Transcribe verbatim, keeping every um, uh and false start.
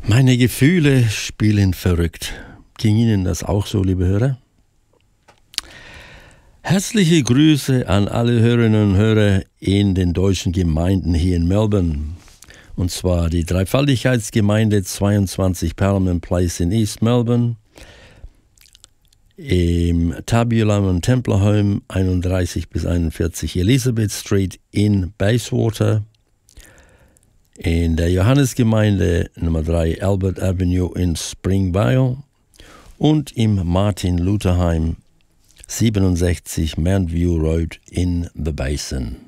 Meine Gefühle spielen verrückt. Ging Ihnen das auch so, liebe Hörer? Herzliche Grüße an alle Hörerinnen und Hörer in den deutschen Gemeinden hier in Melbourne. Und zwar die Dreifaltigkeitsgemeinde zweiundzwanzig Parliament Place in East Melbourne, im Tabulam und Templar Home einunddreißig bis einundvierzig Elizabeth Street in Bayswater, in der Johannesgemeinde Nummer drei Albert Avenue in Springvale und im Martin Luther Heim siebenundsechzig Mountview Road in The Basin.